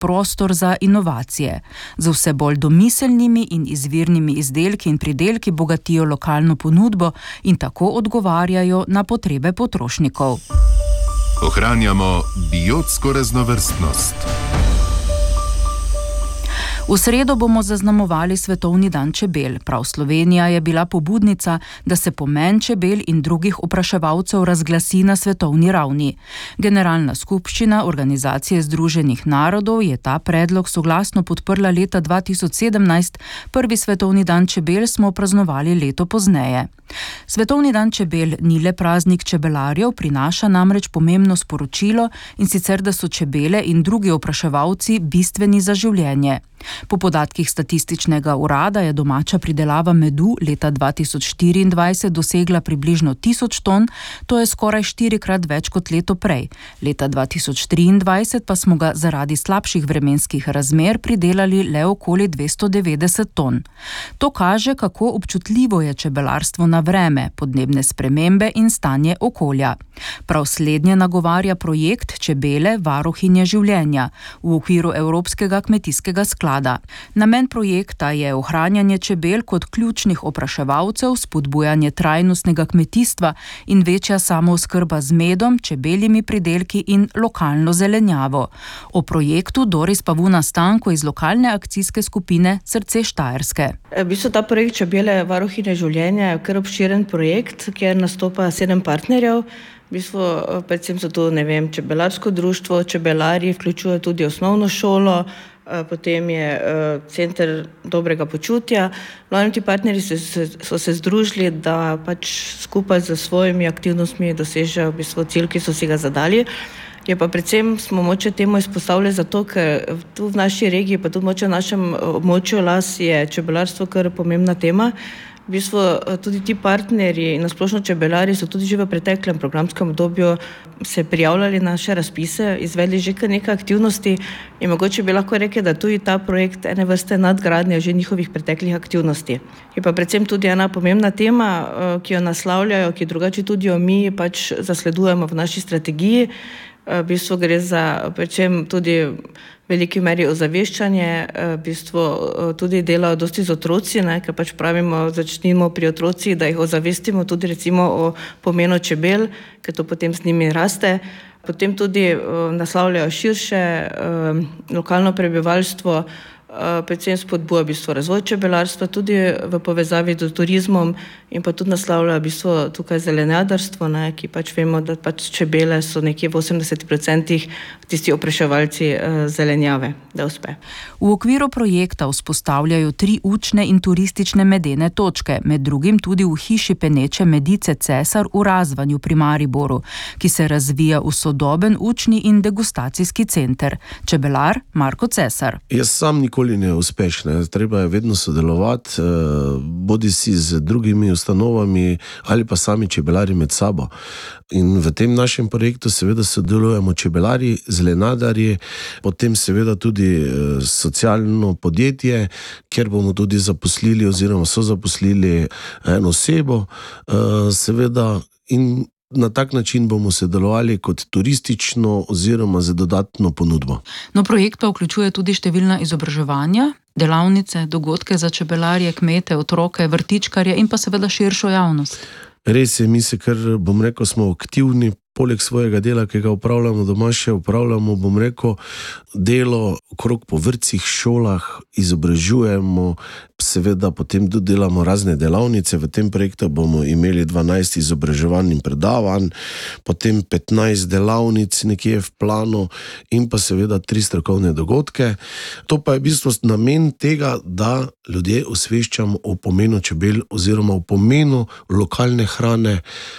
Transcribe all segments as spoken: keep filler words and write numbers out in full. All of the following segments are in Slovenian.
prostor za inovacije. Z vse bolj domiselnimi in izvirnimi izdelki in pridelki bogatijo lokalno ponudbo in tako odgovarjajo na potrebe potrošnikov. Ohranjamo biotsko raznovrstnost. V sredo bomo zaznamovali Svetovni dan čebel. Prav Slovenija je bila pobudnica, da se pomen čebel in drugih opraševalcev razglasi na svetovni ravni. Generalna skupščina Organizacije združenih narodov je ta predlog soglasno podprla leta dva tisoč sedemnajst, prvi Svetovni dan čebel smo praznovali leto pozneje. Svetovni dan čebel ni le praznik čebelarjev, prinaša namreč pomembno sporočilo, in sicer, da so čebele in drugi opraševalci bistveni za življenje. Po podatkih Statističnega urada je domača pridelava medu leta dva tisoč štiriindvajset dosegla približno tisoč ton, to je skoraj štirikrat več kot leto prej. Leta dva tisoč triindvajset pa smo ga zaradi slabših vremenskih razmer pridelali le okoli dvesto devetdeset ton. To kaže, kako občutljivo je čebelarstvo na vreme, podnebne spremembe in stanje okolja. Prav slednje nagovarja projekt Čebele, varuhinje življenja v okviru Evropskega kmetijskega sklada. Namen projekta je ohranjanje čebel kot ključnih opraševalcev, spodbujanje trajnostnega kmetijstva in večja samooskrba z medom, čebeljimi pridelki in lokalno zelenjavo. O projektu Doris Pavuna Stanko iz lokalne akcijske skupine Srce Štajerske. V bistvu ta projekt Čebele, varuhinje življenja je kar obširen projekt, kjer nastopa sedem partnerjev. V bistvu predvsem so to, ne vem, čebelarsko društvo, čebelarji, vključuje tudi osnovno šolo, potem je center dobrega počutja. Glavni ti partnerji so, so se združili, da pač skupaj z svojimi aktivnostmi dosežejo v bistvu cilj, ki so si ga zadali. Je pa predvsem smo moče temu izpostavili zato, ker tu v naši regiji, pa tudi moče v našem območju las je čebelarstvo kar pomembna tema. V bistvu tudi ti partnerji in nasplošno čebelari so tudi že v preteklem programskem obdobju se prijavljali na naše razpise, izvedli že kar nekaj aktivnosti in mogoče bi lahko rekli, da tudi ta projekt ene vrste nadgradnja že njihovih preteklih aktivnosti. Je pa predvsem tudi ena pomembna tema, ki jo naslavljajo, ki drugače tudi jo mi pač zasledujemo v naši strategiji. V bistvu gre za predvsem tudi v veliki meri ozaveščanje, v bistvu tudi delajo dosti z otroci, ne, ker pač pravimo, začnimo pri otrocih, da jih ozavestimo tudi recimo o pomenu čebel, ker to potem z njimi raste. Potem tudi naslavljajo širše lokalno prebivalstvo, predvsem spodbuja v bistvu razvoj čebelarstva, tudi v povezavi z turizmom in pa tudi naslavlja v bistvu tukaj zelenjadarstvo, ne, ki pač vemo, da pač čebele so nekje v osemdeset procentih tisti opraševalci zelenjave, da uspe. V okviru projekta vzpostavljajo tri učne in turistične medene točke, med drugim tudi v hiši peneče medice Cesar v Razvanju pri Mariboru, ki se razvija v sodoben učni in degustacijski center. Čebelar Marko Cesar. Jaz sam nikoli ne uspeš, ne. Treba je vedno sodelovati, bodi si z drugimi ustanovami ali pa sami čebelari med sabo. In v tem našem projektu seveda sodelujemo čebelari, zelenadarji, potem seveda tudi socialno podjetje, kjer bomo tudi zaposlili oziroma so zaposlili eno osebo, seveda, in na tak način bomo sodelovali kot turistično oziroma za dodatno ponudbo. No, projekt pa vključuje tudi številna izobraževanja, delavnice, dogodke za čebelarje, kmete, otroke, vrtičkarje in pa seveda širšo javnost. Res je, mi se kar, bom rekel, smo aktivni, poleg svojega dela, ki ga upravljamo doma, še upravljamo, bom rekel, delo okrog po vrtcih, šolah, izobražujemo, seveda potem tudi delamo razne delavnice. V tem projektu bomo imeli dvanajst izobraževanj in predavanj, potem petnajst delavnic nekje v planu in pa seveda tri strokovne dogodke. To pa je v bistvu namen tega, da ljudje osveščamo o pomenu čebel oziroma o pomenu lokalne hrane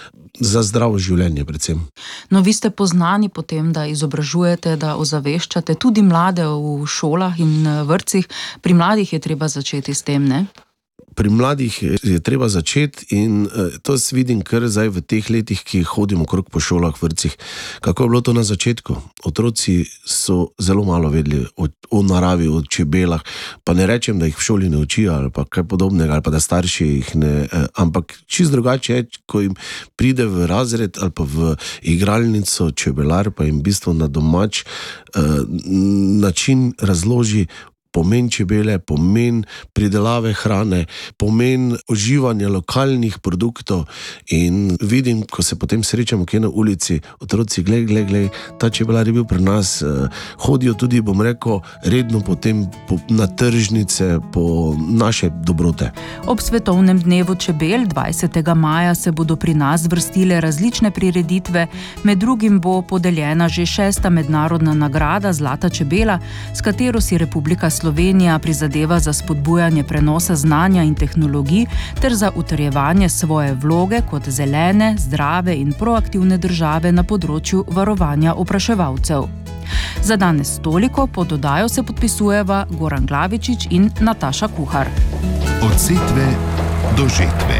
za zdravo življenje predvsem. No, vi ste poznani po tem, da izobražujete, da ozaveščate tudi mlade v šolah in vrtcih. Pri mladih je treba začeti s tem, ne? pri mladih je treba začeti in to jaz vidim kar zdaj v teh letih, ki hodimo okrog po šolah, vrtcih. Kako je bilo to na začetku? Otroci so zelo malo vedeli o, o naravi, o čebelah, pa ne rečem, da jih v šoli ne učijo ali pa kaj podobnega, ali pa da starši jih ne, ampak čist drugače je, ko jim pride v razred ali pa v igralnico čebelar, pa jim v bistvu na domač uh, način razloži pomen čebele, pomen pridelave hrane, pomen uživanja lokalnih produktov in vidim, ko se potem srečamo kje na ulici, otroci, glej, glej, glej, ta čebelar je bil pri nas, eh, hodijo tudi, bom rekel, redno potem po, na tržnice, po naše dobrote. Ob svetovnem dnevu čebel dvajsetega maja se bodo pri nas vrstile različne prireditve, med drugim bo podeljena že šesta mednarodna nagrada Zlata čebela, s katero si Republika Slovenija prizadeva za spodbujanje prenosa znanja in tehnologij ter za utrjevanje svoje vloge kot zelene, zdrave in proaktivne države na področju varovanja opraševalcev. Za danes toliko, pod oddajo se podpisujeva Goran Glavičič in Nataša Kuhar. Od setve do žetve.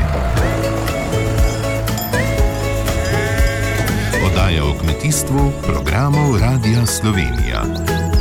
Oddaja o kmetijstvu programov Radia Slovenija.